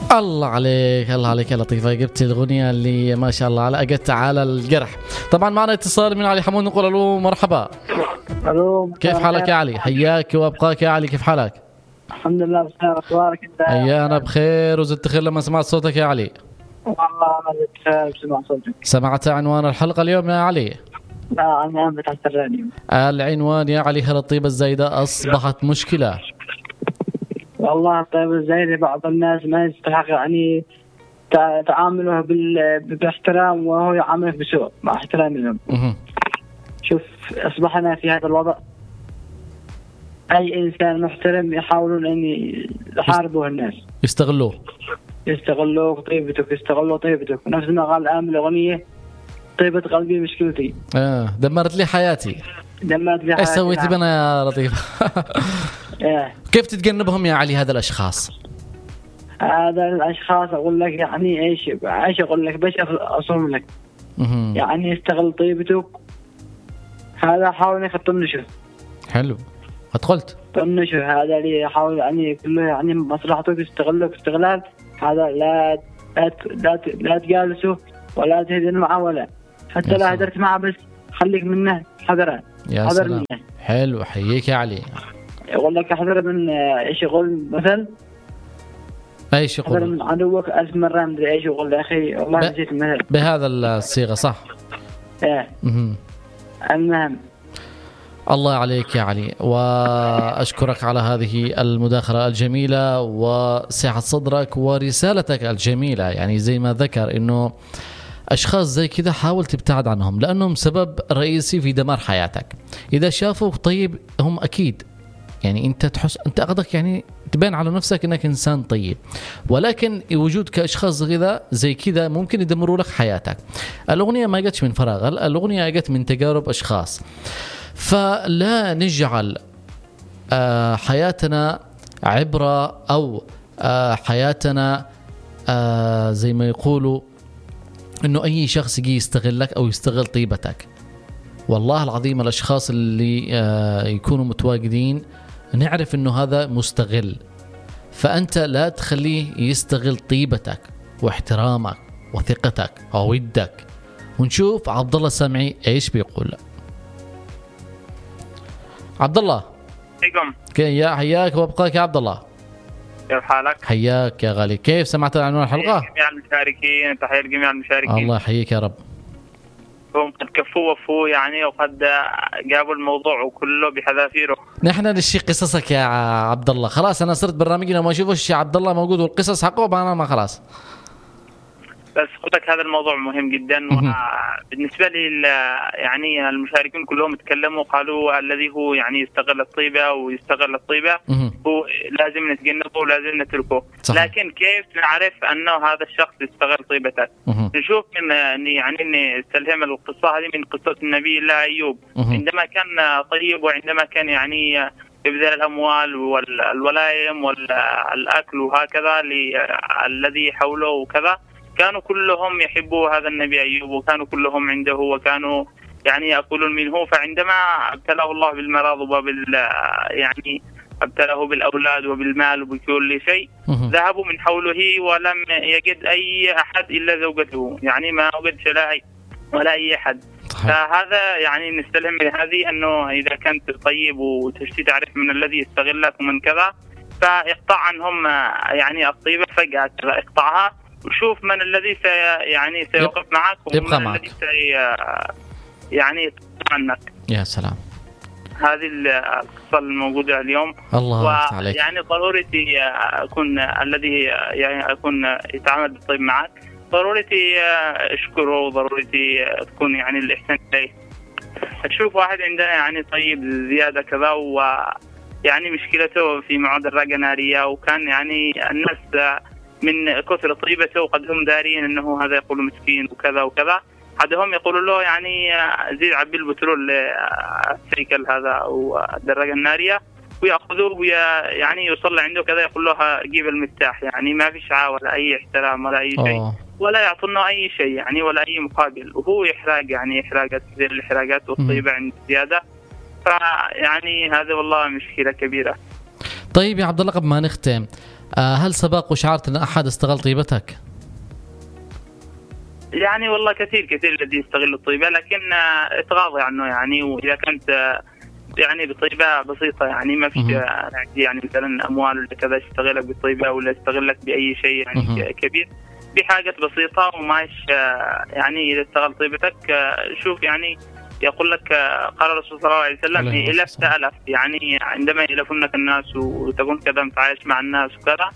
الله عليك الله عليك يا لطيفة، جبت الأغنية اللي ما شاء الله علقت على الجرح. طبعا معنا اتصال من علي حمود، نقول له مرحبا. الو، كيف حالك يا علي؟ حياك وابقاك يا علي، كيف حالك؟ الحمد لله بخير، اخبارك انت؟ انا بخير وزدت خير لما سمعت صوتك يا علي. والله انا بخير بسمع صوتك. سمعت عنوان الحلقة اليوم يا علي؟ لا عنوان بتاع الراديو. العنوان يا علي: هل الطيبة الزايدة أصبحت مشكلة؟ والله الطيب الزايد بعض الناس ما يستحق يعني تعامله باحترام، وهو يعاملك بسوء مع احترامي لهم. شوف، اصبحنا في هذا الوضع اي انسان محترم يحاولون ان يحاربوه الناس، يستغلوك طيبتك، يستغلوا طيبتك. نفس ما قال الان الاغنيه: طيبة قلبي مشكلتي. دمرت لي حياتي. ايش سويت بنا يا لطيف؟ كيف تتجنبهم يا علي هذا الاشخاص؟ هذا الاشخاص اقول لك يعني ايش اقول لك، باش اصوم لك يعني يستغل طيبتك. هذا حاول يطنشه. حلو، قلت طنشه. هذا اللي يحاول يعني كله يعني مصلحتك، يستغلك استغلال. هذا لا تجالسه ولا تهدر معه، ولا حتى لا هدرت معه بس خليك منه حذرا. يا سلام، حلو، حييك يا علي. يقول لك احذر من ايش يقول مثل ايش يقول؟ احذر من عدوك 1000 مرة. مدري ايش يقول يا اخي، والله نسيت المثل بهذا الصيغة، صح؟ المهم، الله عليك يا علي، وأشكرك على هذه المداخلة الجميلة وسعة صدرك ورسالتك الجميلة. يعني زي ما ذكر إنه أشخاص زي كذا حاول تبتعد عنهم، لأنهم سبب رئيسي في دمار حياتك. إذا شافوك طيب هم أكيد يعني أنت تحس، أنت أخذك يعني تبين على نفسك إنك إنسان طيب، ولكن وجودك أشخاص زي كذا ممكن يدمروا لك حياتك. الأغنية ما جتش من فراغ، الأغنية جت من تجارب أشخاص. فلا نجعل حياتنا عبرة أو حياتنا زي ما يقولوا إنه أي شخص يجي يستغلك أو يستغل طيبتك. والله العظيم الأشخاص اللي يكونوا متواجدين نعرف إنه هذا مستغل، فأنت لا تخليه يستغل طيبتك واحترامك وثقتك وودك. ونشوف عبد الله السامعي إيش بيقول. عبد الله، يا حياك وابقاك يا عبد الله. كيف حالك؟ حياك يا غالي. كيف سمعت عنوان الحلقة؟ جميع المشاركين، تحية لجميع المشاركين. الله يحييك يا رب. هم قد كفوا وفوا يعني، وقد جابوا الموضوع وكله بحذافيره. نحن نشي قصصك يا عبد الله، خلاص أنا صرت برنامجنا ما أشوفش عبد الله موجود والقصص حقه أنا ما خلاص. بس قلت هذا الموضوع مهم جدا. وبالنسبة لي يعني المشاركين كلهم تكلموا قالوا الذي هو يعني يستغل الطيبة ويستغل الطيبة هو لازم نتجنبه ولازم نتركه. صحيح. لكن كيف نعرف أنه هذا الشخص يستغل طيبتك؟ نشوف يعني نستلهم القصة هذه من قصة النبي الله أيوب. عندما كان طيب وعندما كان يعني يبذل الأموال والولايم والأكل وهكذا الذي حوله وكذا، كانوا كلهم يحبوا هذا النبي أيوب، وكانوا كلهم عنده، وكانوا يعني يأكلون منه. فعندما ابتلاه الله بالمرض يعني ابتلاه بالأولاد وبالمال وبكل شيء، ذهبوا من حوله ولم يجد أي أحد إلا زوجته، يعني ما وجد شلاء ولا أي أحد. فهذا يعني نستلهم من هذه أنه إذا كنت طيب وتشتي تعرف من الذي يستغلك ومن كذا، فاقطع عنهم يعني الطيبة فجأة كذا، اقطعها وشوف من الذي يعني سيوقف معك ومن الذي يعني يطلع عنك. يا سلام، هذه القصة الموجودة اليوم. الله عليك. يعني ضروري أكون الذي يعني أكون يتعامل بالطيب معك، ضروري أشكره، وضروري تكون يعني الإحسان إليه. تشوف واحد عندنا يعني طيب زيادة كذا، ويعني مشكلته في معاد الرقة نارية، وكان يعني الناس من كثر طيبته وقد هم دارين أنه هذا يقول مسكين وكذا وكذا، عادهم يقولوا له يعني زيد عبي البترول السيكل هذا والدراجة النارية، ويأخذوه يعني يوصل عنده كذا، يقول له جيب المفتاح. يعني ما في شعار ولا أي احترام ولا أي شيء، ولا يعطونه أي شيء يعني ولا أي مقابل، وهو يحرق يعني إحراقات زي الإحراقات والطيبة عند زيادة. فيعني هذا والله مشكلة كبيرة. طيب يا عبد الله، قبل ما نختم، هل سبق وشعرت أن أحد استغل طيبتك؟ يعني والله كثير الذي يستغل الطيبة، لكن اتغاضي عنه يعني. وإذا كنت يعني بطيبة بسيطة يعني ما في يعني مثلا أموال ولا كذا يستغلك بالطيبة ولا يستغلك بأي شيء يعني كبير، بحاجة بسيطة وماش يعني. إذا استغل طيبتك شوف يعني يقول لك قال الرسول صلى الله عليه وسلم إلف تألف، يعني عندما يلفونك الناس وتكون كذا متعايش مع الناس وكذا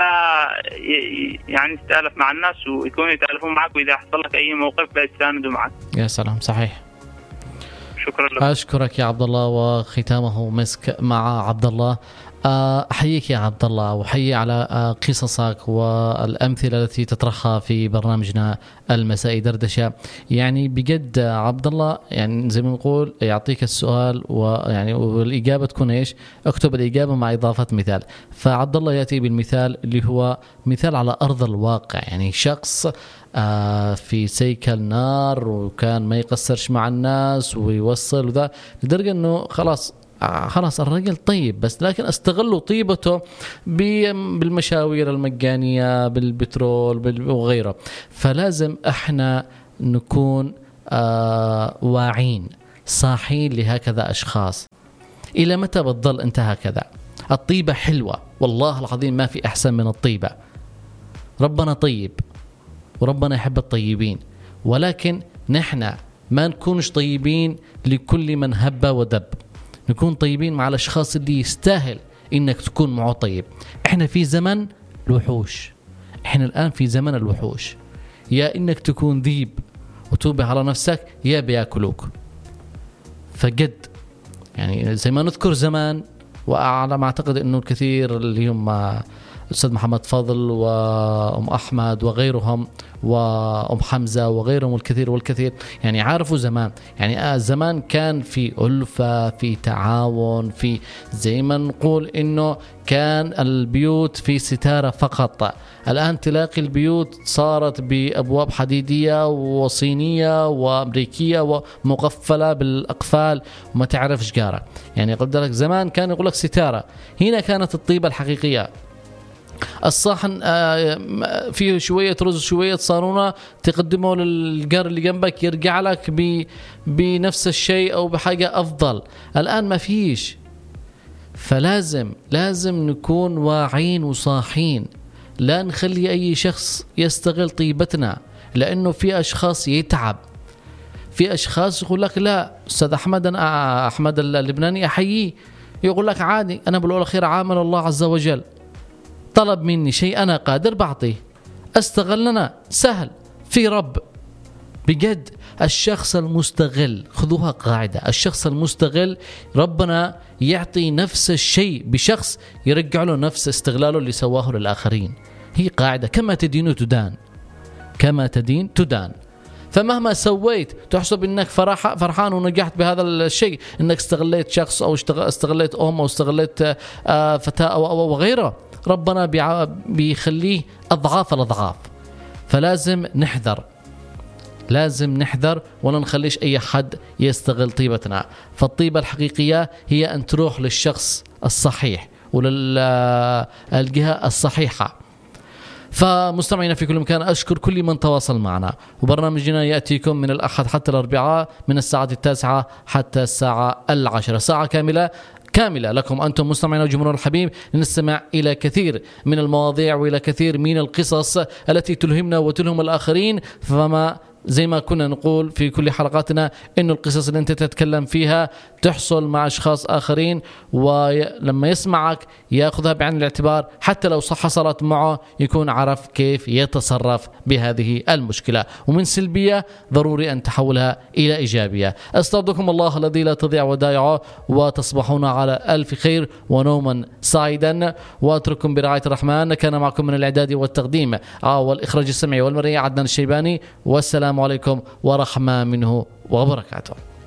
يعني تتألف مع الناس ويكونوا يتألفون معك، وإذا حصل لك أي موقف بيستاندوا معك. يا سلام، صحيح. شكرا لك. أشكرك يا عبد الله، وختامه مسك مع عبد الله. أحييك يا عبد الله، وحيي على قصصك والأمثلة التي تطرحها في برنامجنا المسائي دردشة. يعني بجد عبد الله، يعني زي ما نقول يعطيك السؤال ويعني والإجابة تكون إيش؟ اكتب الإجابة مع إضافة مثال. فعبد الله يأتي بالمثال اللي هو مثال على أرض الواقع، يعني شخص في سيكل نار وكان ما يقصرش مع الناس ويوصل وذا، لدرجة أنه خلاص الرجل طيب، بس لكن استغلوا طيبته بالمشاوير المجانية، بالبترول وغيره. فلازم احنا نكون واعين صاحين لهكذا أشخاص. إلى متى بتظل أنت هكذا؟ الطيبة حلوة والله العظيم، ما في أحسن من الطيبة. ربنا طيب وربنا يحب الطيبين، ولكن نحن ما نكونش طيبين لكل من هب ودب، نكون طيبين مع الأشخاص اللي يستاهل إنك تكون معه طيب. إحنا في زمن الوحوش، إحنا الآن في زمن الوحوش، يا إنك تكون ذيب وتوبة على نفسك يا بياكلوك. فجد يعني زي ما نذكر زمان، وعلى ما أعتقد إنه الكثير اللي هم الأستاذ محمد فضل وأم أحمد وغيرهم وأم حمزة وغيرهم والكثير يعني عارفوا زمان، يعني زمان كان في ألفة، في تعاون، في زي ما نقول إنه كان البيوت في ستارة فقط. الآن تلاقي البيوت صارت بأبواب حديدية وصينية وأمريكية ومقفلة بالأقفال وما تعرفش جارة. يعني قلت لك زمان كان يقول لك ستارة، هنا كانت الطيبة الحقيقية. الصحن فيه شوية رز شوية صارونة تقدمه للجار اللي جنبك يرجع لك بنفس الشيء أو بحاجة أفضل. الآن ما فيش. فلازم نكون واعين وصاحين، لا نخلي أي شخص يستغل طيبتنا، لأنه في أشخاص يتعب، في أشخاص يقول لك لا أستاذ أحمد اللبناني أحييه، يقول لك عادي أنا بالأول الأخير عامل الله عز وجل، طلب مني شيء أنا قادر بعطيه، استغلنا سهل في رب. بجد الشخص المستغل، خذوها قاعدة، الشخص المستغل ربنا يعطي نفس الشيء بشخص يرجع له نفس استغلاله اللي سواه للآخرين. هي قاعدة، كما تدين تدان، كما تدين تدان. فمهما سويت تحسب انك فرحان ونجحت بهذا الشيء، انك استغليت شخص او استغليت ام او استغليت فتاة او غيره، ربنا بيخليه اضعاف الاضعاف. فلازم نحذر ولا نخليش اي حد يستغل طيبتنا. فالطيبة الحقيقية هي ان تروح للشخص الصحيح وللجهة الصحيحة. فمستمعينا في كل مكان، أشكر كل من تواصل معنا، وبرنامجنا يأتيكم من الأحد حتى الأربعاء من الساعة 9 حتى الساعة 10، ساعة كاملة لكم أنتم مستمعين وجمهور الحبيب، لنستمع إلى كثير من المواضيع وإلى كثير من القصص التي تلهمنا وتلهم الآخرين. فما زي ما كنا نقول في كل حلقاتنا إنه القصص اللي أنت تتكلم فيها تحصل مع أشخاص آخرين، ولما يسمعك يأخذها بعين الاعتبار، حتى لو حصلت معه يكون عرف كيف يتصرف بهذه المشكلة، ومن سلبية ضروري أن تحولها إلى إيجابية. أستودعكم الله الذي لا تضيع ودائعه، وتصبحون على ألف خير ونوما سعيدا، وأترككم برعاية الرحمن. كان معكم من الإعداد والتقديم والإخراج السمعي والمرئي عدنان الشيباني، والسلام عليكم ورحمة منه وبركاته.